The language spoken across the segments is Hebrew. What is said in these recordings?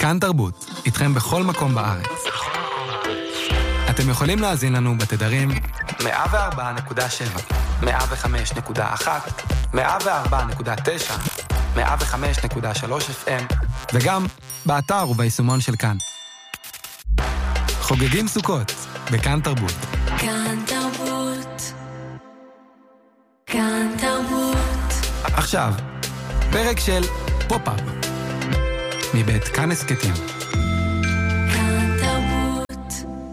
כאן תרבות, איתכם בכל מקום בארץ. אתם יכולים להאזין לנו בתדרים 104.7, 105.1, 104.9, 105.3 FM, וגם באתר וביישומון של כאן. חוגגים סוכות בכאן תרבות. כאן תרבות. כאן תרבות. עכשיו, פרק של פופ-אפ מבית כאן הסקטים. כאן תרבות.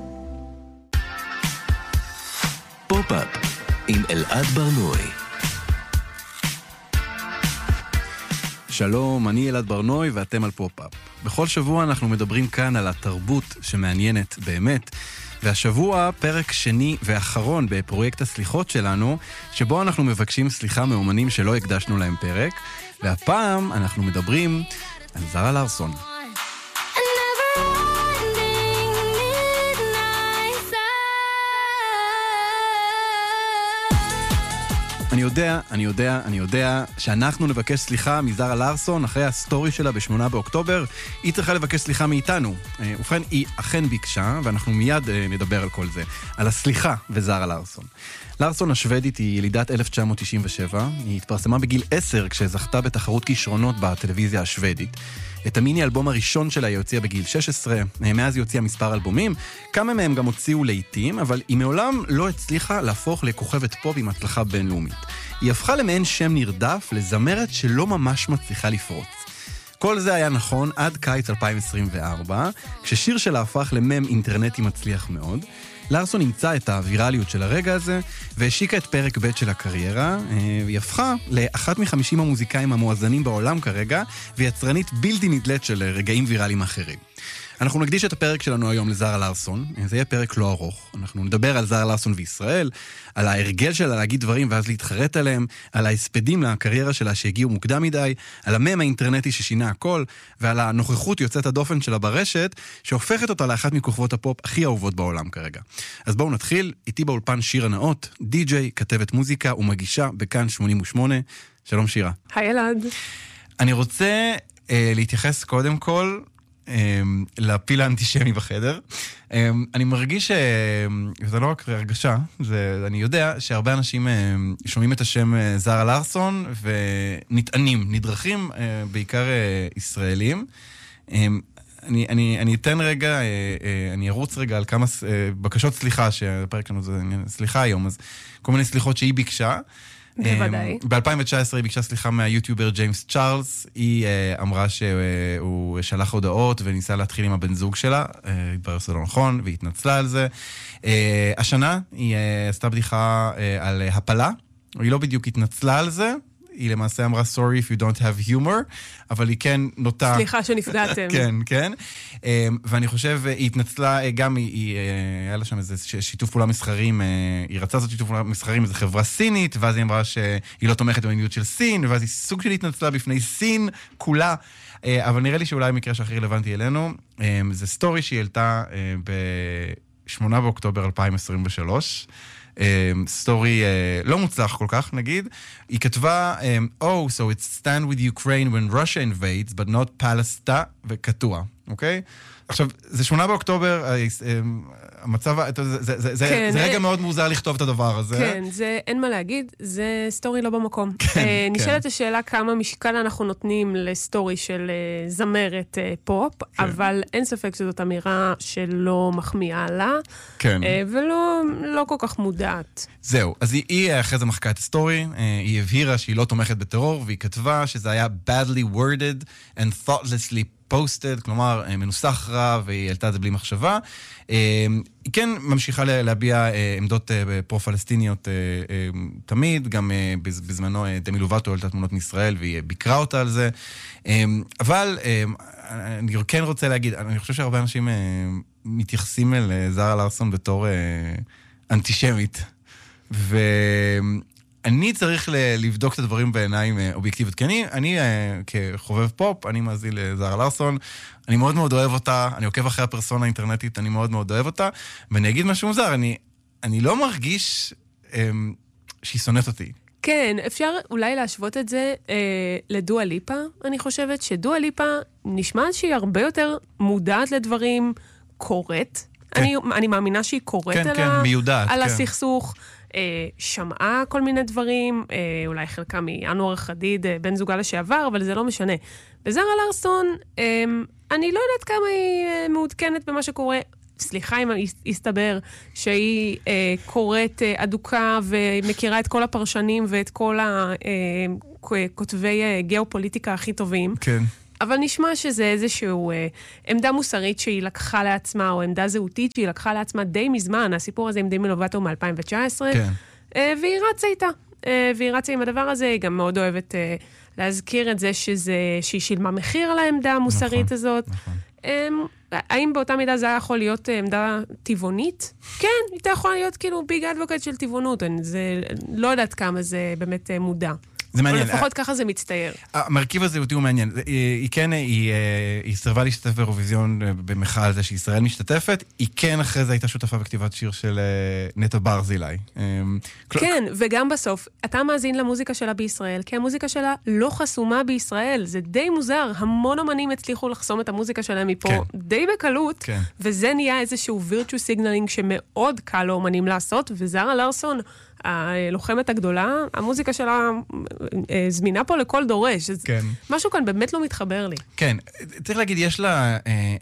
פופ-אפ עם אלעד ברנועי. שלום, אני אלעד ברנועי ואתם על פופ-אפ. בכל שבוע אנחנו מדברים כאן על התרבות שמעניינת באמת, והשבוע פרק שני ואחרון בפרויקט הסליחות שלנו, שבו אנחנו מבקשים סליחה מאומנים שלא הקדשנו להם פרק, והפעם אנחנו מדברים על זרה לארסון. אני יודע שאנחנו נבקש סליחה מזרה לארסון אחרי הסטורי שלה ב8 באוקטובר. היא צריכה לבקש סליחה מאיתנו. ובכן, היא אכן ביקשה, ואנחנו מיד נדבר על כל זה. על הסליחה וזרה לארסון. לארסון השוודית היא ילידת 1997. היא התפרסמה בגיל 10 כשזכתה בתחרות כישרונות בטלוויזיה השוודית. את המיני אלבום הראשון שלה היא הוציאה בגיל 16, מאז היא הוציאה מספר אלבומים, כמה מהם גם הוציאו לעיתים, אבל היא מעולם לא הצליחה להפוך לכוכבת פופ עם הצלחה בינלאומית. היא הפכה למעין שם נרדף לזמרת שלא ממש מצליחה לפרוץ. כל זה היה נכון עד קיץ 2024, כששיר שלה הפך למם אינטרנטי מצליח מאוד. לארסון נמצא את הווירליות של הרגע הזה, והשיקה את פרק ב' של הקריירה. היא הפכה לאחת מ50 המוזיקאים המואזנים בעולם כרגע, ויצרנית בלתי נדלת של רגעים ויראליים אחרים. אנחנו נקדיש את הפרק שלנו היום לזרה לארסון. זה יהיה פרק לא ארוך. אנחנו נדבר על זרה לארסון וישראל, על ההרגל שלה להגיד דברים ואז להתחרט עליהם, על ההספדים לקריירה שלה שהגיעו מוקדם מדי, על המם האינטרנטי ששינה הכל, ועל הנוכחות יוצאת הדופן שלה ברשת, שהופכת אותה לאחת מכוכבות הפופ הכי אהובות בעולם כרגע. אז בואו נתחיל. איתי באולפן שירה נאות, די-ג'יי, כתבת מוזיקה ומגישה בכאן 88. שלום שירה. היי אלעד. אני רוצה להתייחס קודם כל לפיל האנטישמי בחדר. אני מרגיש זה לא רק הרגשה, אני יודע שהרבה אנשים שומעים את השם זרה לארסון ונטענים, נדרכים, בעיקר ישראלים. אני אתן רגע, אני ארוץ רגע על כמה בקשות סליחה, שהפרק שלנו זה סליחה היום, אז כל מיני סליחות שהיא ביקשה. בוודאי. ב-2019 היא ביקשה סליחה מהיוטיובר ג'יימס צ'ארלס. היא אמרה שהוא שלח הודעות וניסה להתחיל עם הבן זוג שלה, התברר שזה לא נכון, והיא התנצלה על זה. השנה היא עשתה בדיחה על הפלה, היא לא בדיוק התנצלה על זה, היא למעשה אמרה sorry if you don't have humor, אבל היא כן נוטה... סליחה שנפגעתם. כן, כן. ואני חושב, היא התנצלה, גם היה לה שם איזה שיתוף פעולה מסחרים, היא רצה לעשות שיתוף פעולה מסחרים עם איזו חברה סינית, ואז היא אמרה שהיא לא תומכת במדיניות של סין, ואז היא סוג של התנצלה בפני סין כולה, אבל נראה לי שאולי המקרה שהכי רלוונטי אלינו, זה סטורי שהיא העלתה ב-8 באוקטובר 2023, סטורי לא מוצלח כל כך, נגיד. היא כתבה, oh, so it's stand with Ukraine when Russia invades, but not Palestine, וקטוע, אוקיי? עכשיו, זה 8 באוקטובר, המצב, זה רגע מאוד מוזר לכתוב את הדבר הזה. כן, אין מה להגיד, זה סטורי לא במקום. נשאלת השאלה כמה משקל אנחנו נותנים לסטורי של זמרת פופ, אבל אין ספק שזאת אמירה שלא מחמיאה לה, ולא כל כך מודעת. זהו, אז היא אחרי זה מחקה את הסטורי, היא הבהירה שהיא לא תומכת בטרור, והיא כתבה שזה היה badly worded and thoughtlessly posted, כלומר, מנוסח רע, והיא העלתה את זה בלי מחשבה. היא כן ממשיכה להביע עמדות פרו-פלסטיניות תמיד, גם בזמנו דמי לובטו העלתה תמונות מישראל, והיא ביקרה אותה על זה. אבל אני כן רוצה להגיד, אני חושב שהרבה אנשים מתייחסים אל זרה לארסון בתור אנטישמית, אני צריך לבדוק את הדברים בעיניים אובייקטיביות, כי אני כחובב פופ, אני מאזין לזרה לארסון, אני מאוד מאוד אוהב אותה, אני עוקב אחרי הפרסונה האינטרנטית, אני מאוד מאוד אוהב אותה, ואני אגיד משהו מוזר, אני לא מרגיש שהיא שונאת אותי. כן, אפשר אולי להשוות את זה לדואה ליפה. אני חושבת שדואה ליפה נשמעת שהיא הרבה יותר מודעת לדברים, קוראת. אני מאמינה שהיא קוראת על הסכסוך, שמעה כל מיני דברים, אולי חלקם מאנואר חדיד, בן זוגה לשעבר, אבל זה לא משנה. וזרה לארסון, אני לא יודעת כמה היא מעודכנת במה שקורה. סליחה אם הסתבר שהיא קוראת אדוקה ומכירה את כל הפרשנים ואת כל הכותבי גיאופוליטיקה הכי טובים. כן. אבל נשמע שזה איזשהו עמדה מוסרית שהיא לקחה לעצמה, או עמדה זהותית שהיא לקחה לעצמה די מזמן. הסיפור הזה עם דימי לובטו מ-2019. כן. והיא רצה איתה. והיא רצה עם הדבר הזה. היא גם מאוד אוהבת להזכיר את זה שהיא שילמה מחיר על העמדה המוסרית הזאת. נכון. האם באותה מידה זה יכול להיות עמדה טבעונית? כן, היא יכולה להיות כאילו ביג אדבוקט של טבעונות. זה לא יודעת כמה זה באמת מודע. זה מעניין. או לפחות ככה זה מצטייר. המרכיב הזה הוא מעניין. היא כן, היא סרבה להשתתף באירוויזיון במחאה על זה שישראל משתתפת. היא כן אחרי זה הייתה שותפה בכתיבת שיר של נטע ברזילי. כן, וגם בסוף, אתה מאזין למוזיקה שלה בישראל, כי המוזיקה שלה לא חסומה בישראל. זה די מוזר. המון אומנים הצליחו לחסום את המוזיקה שלהם מפה די בקלות, וזה נהיה איזשהו virtue signaling שמאוד קל לאומנים לעשות, וזרה לארסון, הלוחמת הגדולה, המוזיקה שלה זמינה פה לכל דורש. כן. משהו כאן באמת לא מתחבר לי. כן, צריך להגיד, יש לה...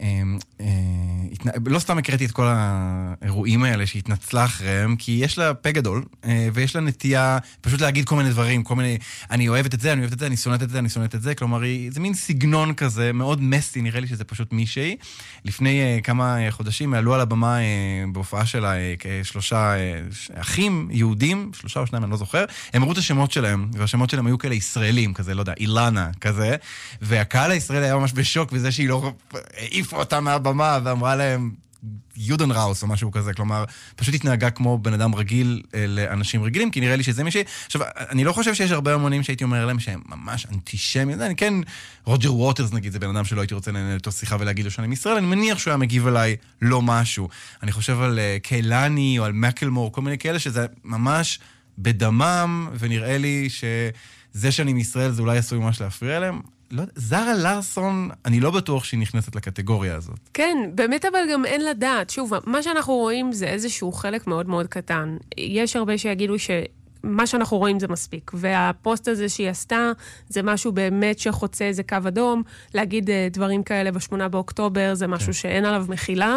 לא סתם הקראתי את כל האירועים האלה שהתנצלה אחריהם, כי יש לה פה גדול, ויש לה נטייה פשוט להגיד כל מיני דברים, כל מיני, אני אוהבת את זה, אני אוהבת את זה, אני שונאת את זה, אני שונאת את זה, כלומר, זה מין סגנון כזה, מאוד מסי, נראה לי שזה פשוט מישהי. לפני כמה חודשים עלו על הבמה בהופעה שלה 3 אחים יהודים, 3 או 2, אני לא זוכר, הם הראו את השמות שלהם, והשמות שלהם היו כאלה ישראלים, כזה, לא יודע, אילנה, כזה, והקהל הישראלי היה ממש בשוק בזה שהיא לא העיפה אותה מהבמה, ואמרה להם, יודנראוס או משהו כזה, כלומר, פשוט התנהגה כמו בן אדם רגיל לאנשים רגילים, כי נראה לי שזה מישהי. עכשיו, אני לא חושב שיש הרבה המונים שהייתי אומר להם שהם ממש אנטישמיים, אני כן, רוג'ר ווטרס נגיד, זה בן אדם שלא הייתי רוצה לנהל אותו שיחה ולהגיד לו שאני מישראל, אני מניח שהוא היה מגיב אליי לא משהו. אני חושב על קיילני או על מקלמור, כל מיני כאלה שזה ממש בדמם, ונראה לי שזה שאני מישראל זה אולי עשוי ממש להפריע להם. לא, זרה לארסון, אני לא בטוח שהיא נכנסת לקטגוריה הזאת. כן, באמת אבל גם אין לדעת. שוב, מה שאנחנו רואים זה איזשהו חלק מאוד מאוד קטן. יש הרבה שיגידו מה שאנחנו רואים זה מספיק. והפוסט הזה שהיא עשתה, זה משהו באמת שחוצה איזה קו אדום. להגיד דברים כאלה ב8 באוקטובר, זה משהו שאין עליו מחילה.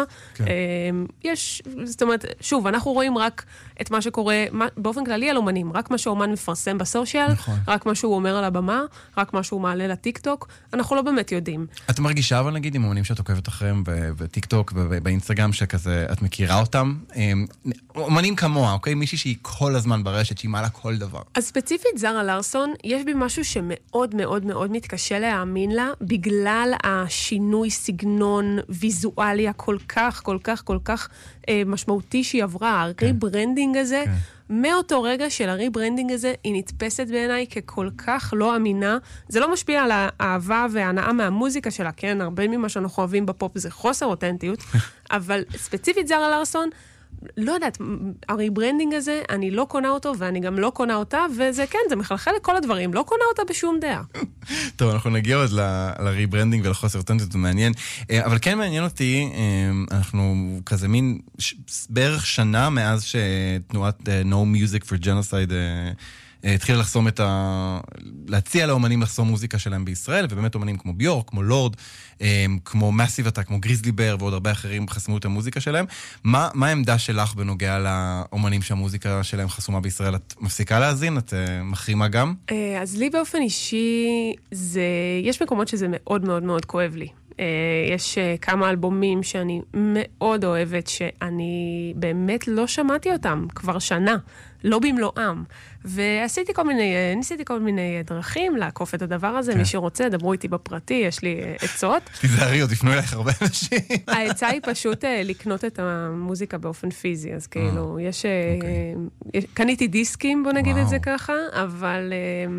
זאת אומרת, שוב, אנחנו רואים רק את מה שקורה, באופן כללי על אומנים, רק מה שהאומן מפרסם בסושיאל, רק מה שהוא אומר על הבמה, רק מה שהוא מעלה לטיקטוק, אנחנו לא באמת יודעים. את מרגישה אבל נגיד עם אומנים שאת עוקבת אחריהם בטיקטוק ובאינסטגרם שכזה, את מכירה אותם? אומנים כמוה, אוקיי? מישהי שהיא כל הזמן ברשת, שהיא מעלה כל דבר. אז ספציפית זרה לארסון, יש בי משהו שמאוד מאוד מאוד מתקשה להאמין לה, בגלל השינוי סגנון ויזואלי הכל כך, כל כך, כל כך משמעותי שהיא עברה. הריברנדינג הזה, מאותו רגע של הריברנדינג הזה, היא נתפסת בעיניי ככל כך לא אמינה. זה לא משפיע על האהבה וההנאה מהמוזיקה שלה, כן? הרבה ממה שאנחנו אוהבים בפופ זה חוסר אותנטיות, אבל ספציפית זרה לארסון, לא יודעת, הריברנדינג הזה, אני לא קונה אותו, ואני גם לא קונה אותה, וזה כן, זה מחלחל לכל הדברים, לא קונה אותה בשום דעה. טוב, אנחנו נגיע עוד לריברנדינג ולחוסר אותנטיות, זה מעניין. אבל כן מעניין אותי, אנחנו כזה מין בערך שנה מאז שתנועת No Music for Genocide התחילה לחסום להציע לאומנים לחסום מוזיקה שלהם בישראל, ובאמת אומנים כמו ביורק, כמו לורד, כמו מאסיב אטאק, כמו גריזלי בר, ועוד הרבה אחרים חסמו את המוזיקה שלהם. מה העמדה שלך בנוגע לאומנים שהמוזיקה שלהם חסומה בישראל? את מפסיקה להאזין? את מחרימה גם? אז לי באופן אישי, יש מקומות שזה מאוד מאוד מאוד כואב לי. יש כמה אלבומים שאני מאוד אוהבת, שאני באמת לא שמעתי אותם כבר שנה, לא במלואם. ועשיתי ניסיתי כל מיני דרכים לעקוף את הדבר הזה, מי שרוצה, דברו איתי בפרטי, יש לי עצות. תיזהרי, עוד יפנו אלייך הרבה אנשים. העצה היא פשוט לקנות את המוזיקה באופן פיזי, אז כאילו, קניתי דיסקים, בוא נגיד את זה ככה, אבל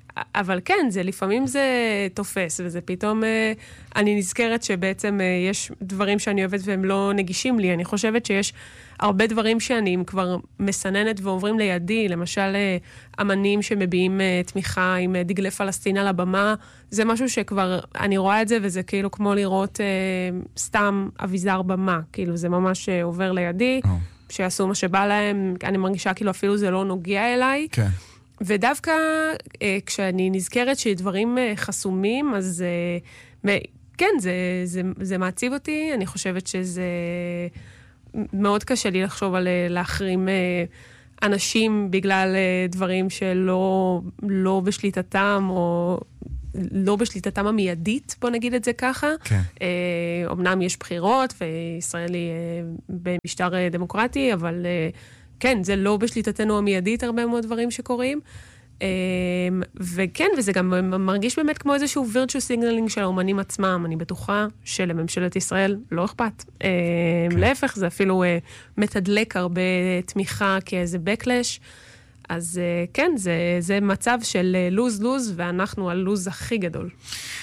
אבל כן, לפעמים זה תופס, וזה פתאום, אני נזכרת שבעצם יש דברים שאני אוהבת והם לא נגישים לי. אני חושבת שיש הרבה דברים שאני כבר מסננת ועוברים לידי, למשל אמנים שמביעים תמיכה עם דגלי פלסטין על הבמה, זה משהו שכבר, אני רואה את זה, וזה כאילו כמו לראות סתם אביזר במה, כאילו זה ממש עובר לידי, שיעשו מה שבא להם, אני מרגישה כאילו אפילו זה לא נוגע אליי. כן. ודווקא כשאני נזכרת שדברים חסומים, אז כן, זה מעציב אותי. אני חושבת שזה מאוד קשה לי לחשוב על להחרים אנשים בגלל דברים שלא בשליטתם, או לא בשליטתם המיידית, בוא נגיד את זה ככה. כן. אמנם יש בחירות, וישראל היא במשטר דמוקרטי, אבל כן, זה לא בשליטתנו המיידית, הרבה מאוד דברים שקורים. וכן, וזה גם מרגיש באמת כמו איזשהו virtue signaling של האומנים עצמם. אני בטוחה שלממשלת ישראל לא אכפת. להפך, זה אפילו מתדלק הרבה תמיכה כאיזה backlash. אז כן, זה מצב של לוז-לוז, ואנחנו הלוז הכי גדול.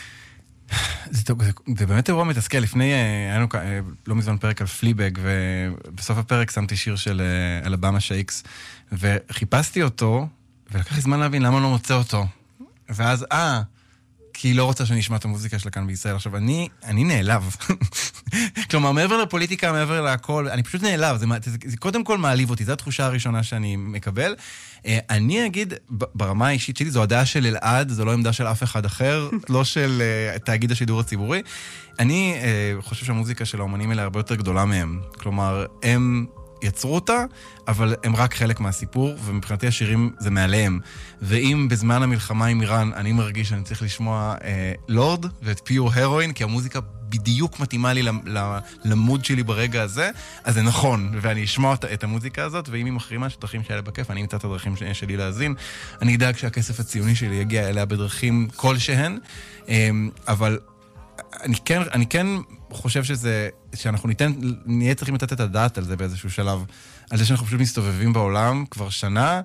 זה באמת אירוע מתסכל. לפני, היה לנו לא מזמן פרק על פליבג, ובסוף הפרק שמתי שיר של אלבמה שייקס, וחיפשתי אותו, ולקח לי זמן להבין למה לא מוצא אותו. ואז, כי היא לא רוצה שאני אשמע את המוזיקה שלה כאן בישראל. עכשיו, אני נעלב. כלומר, מעבר לפוליטיקה, מעבר להכל, אני פשוט נעלב. זה קודם כל מעליב אותי. זו התחושה הראשונה שאני מקבל. אני אגיד, ברמה האישית שלי, זו הדעה של אלעד, זו לא עמדה של אף אחד אחר, לא של תאגיד השידור הציבורי. אני חושב שהמוזיקה של האומנים האלה הרבה יותר גדולה מהם. כלומר, הם יצרו אותה, אבל הם רק חלק מהסיפור, ומבחינתי השירים זה מעליהם. ואם בזמן המלחמה עם איראן אני מרגיש שאני צריך לשמוע לורד ואת פיור הרואין, כי המוזיקה בדיוק מתאימה לי למוד שלי ברגע הזה, אז זה נכון, ואני אשמע את המוזיקה הזאת, ואם היא מחרימה שדרכים שלה בכיף, אני אמצא את הדרכים שלי להזין, אני אדאג שהכסף הציוני שלי יגיע אליה בדרכים כלשהן, אבל אני כן חושב שאנחנו נהיה צריכים לתת את הדעת על זה באיזשהו שלב, על זה שאנחנו פשוט מסתובבים בעולם כבר שנה,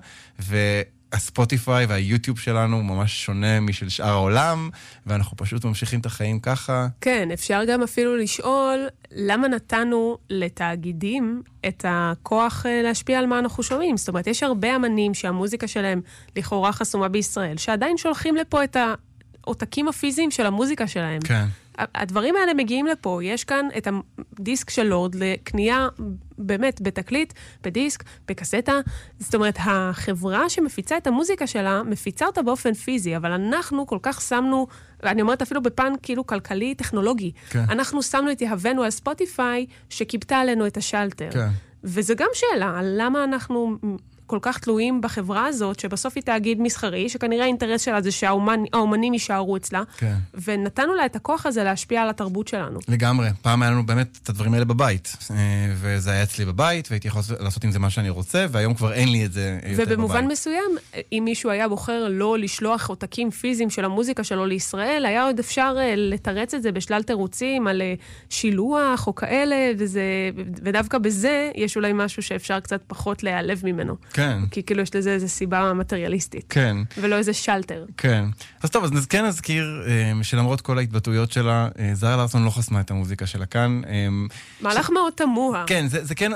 והספוטיפיי והיוטיוב שלנו ממש שונה משל שאר העולם, ואנחנו פשוט ממשיכים את החיים ככה. כן, אפשר גם אפילו לשאול, למה נתנו לתאגידים את הכוח להשפיע על מה אנחנו שומעים? זאת אומרת, יש הרבה אמנים שהמוזיקה שלהם לכאורה חסומה בישראל, שעדיין שולחים לפה את העותקים הפיזיים של המוזיקה שלהם. כן. הדברים האלה מגיעים לפה, יש כאן את הדיסק של לורד לקנייה באמת בתקליט, בדיסק, בקסטה, זאת אומרת, החברה שמפיצה את המוזיקה שלה, מפיצה אותה באופן פיזי, אבל אנחנו כל כך שמנו, אני אומרת אפילו בפן כאילו כלכלי, טכנולוגי, כן. אנחנו שמנו את יהבנו על ספוטיפיי, שקיבטה עלינו את השלטר. כן. וזה גם שאלה, על למה אנחנו כל כך תלויים בחברה הזאת, שבסוף היא תאגיד מסחרי, שכנראה האינטרס שלה זה שהאומנים יישארו אצלה, כן. ונתנו לה את הכוח הזה להשפיע על התרבות שלנו. לגמרי. פעם היה לנו באמת את הדברים האלה בבית, וזה היה אצלי בבית, והייתי יכול לעשות עם זה מה שאני רוצה, והיום כבר אין לי את זה יותר בבית. ובמובן מסוים, אם מישהו היה בוחר לא לשלוח עותקים פיזיים של המוזיקה שלו לישראל, היה עוד אפשר לתרץ את זה בשלל תירוצים, על שילוח או כאלה, ודווקא בזה יש אולי משהו שאפשר קצת פחות להיעלב ממנו. כן. כי כאילו יש לזה איזו סיבה מטריאליסטית. כן. ולא איזה שלטר. כן. אז טוב, אז כן נזכיר שלמרות כל ההתבטאויות שלה, זרה לארסון לא חסמה את המוזיקה שלה כאן. מהלך מאוד תמוה. כן,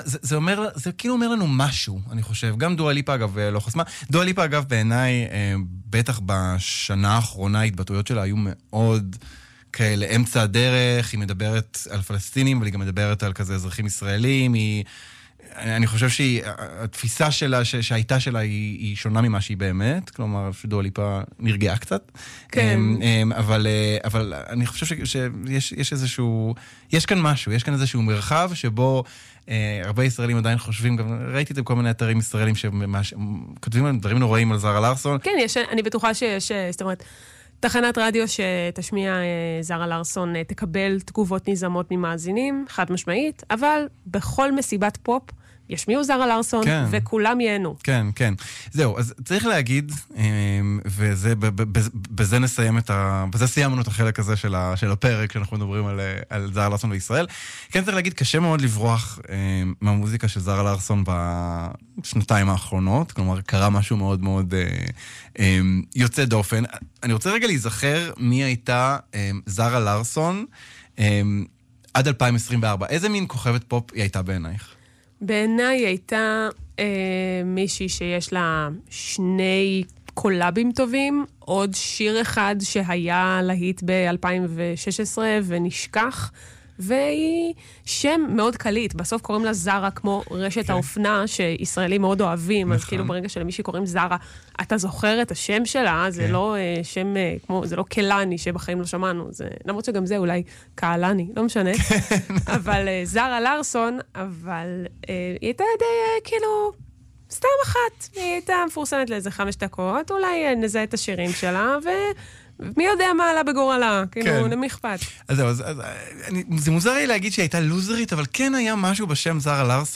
זה כאילו אומר לנו משהו, אני חושב. גם דואה ליפה, אגב, לא חסמה. דואה ליפה, אגב, בעיניי, בטח בשנה האחרונה, ההתבטאויות שלה היו מאוד כאלה, אמצע הדרך, היא מדברת על פלסטינים, אבל היא גם מדברת על כזה אזרחים ישראלים, אני חושב שהתפיסה שלה, שהייתה שלה, היא שונה ממה שהיא באמת, כלומר, שדואה ליפה נרגעה קצת. כן. אבל אני חושב שיש איזשהו, יש כאן משהו, יש כאן איזשהו מרחב שבו הרבה ישראלים עדיין חושבים, גם ראיתי את כל מיני אתרים ישראלים שכותבים על דברים נוראים על זרה לארסון. כן, אני בטוחה שיש, זאת אומרת, תחנת רדיו שתשמיע זרה לארסון תקבל תגובות נזמות ממאזינים, חד משמעית, אבל בכל מסיבת פופ ישמיעו זרה לארסון, כן. וכולם ייהנו. כן, כן. זהו, אז צריך להגיד, בזה סיימנו את החלק הזה של הפרק, שאנחנו מדברים על זרה לארסון בישראל. כן, צריך להגיד, קשה מאוד לברוח מהמוזיקה של זרה לארסון בשנתיים האחרונות, כלומר, קרה משהו מאוד מאוד יוצא דופן. אני רוצה רגע להיזכר מי הייתה זרה לארסון עד 2024. איזה מין כוכבת פופ היא הייתה בעינייך? בעיניי היא הייתה מישהי שיש לה 2 קולאבים טובים, עוד שיר אחד שהיה להיט ב-2016 ונשכח, והיא שם מאוד קליט. בסוף קוראים לה זרה כמו רשת האופנה, שישראלים מאוד אוהבים, אז כאילו ברגע שלמישהי קוראים זרה, אתה זוכר את השם שלה, זה לא שם כמו, זה לא קלני שבחיים לא שמענו, למרות שגם זה אולי קהלני, לא משנה. אבל זרה לארסון, אבל היא הייתה די כאילו סתם אחת. היא הייתה מפורסמת לאיזה 5 דקות, אולי נזהה את השירים שלה, מי יודע מה עלה בגורלה, כאילו, למי אכפת. אז זהו, זה מוזר לי להגיד שהיא הייתה לוזרית, אבל כן היה משהו בשם זרה לארסון,